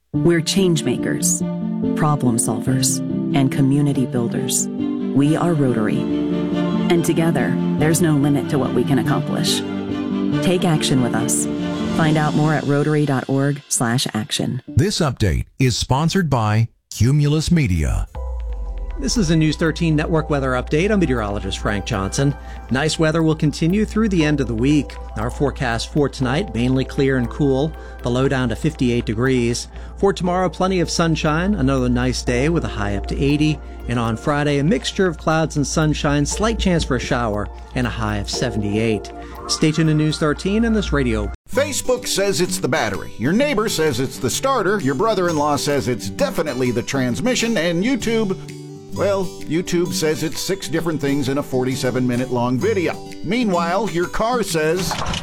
We're change makers, problem solvers, and community builders. We are Rotary. And together, there's no limit to what we can accomplish. Take action with us. Find out more at rotary.org/action. This update is sponsored by Cumulus Media. This is a News 13 Network weather update. I'm meteorologist Frank Johnson. Nice weather will continue through the end of the week. Our forecast for tonight, mainly clear and cool, the low down to 58 degrees. For tomorrow, plenty of sunshine, another nice day with a high up to 80. And on Friday, a mixture of clouds and sunshine, slight chance for a shower, and a high of 78. Stay tuned to News 13 and this radio. Facebook says it's the battery. Your neighbor says it's the starter. Your brother-in-law says it's definitely the transmission. And YouTube says it's 6 different things in a 47-minute long video. Meanwhile, your car says...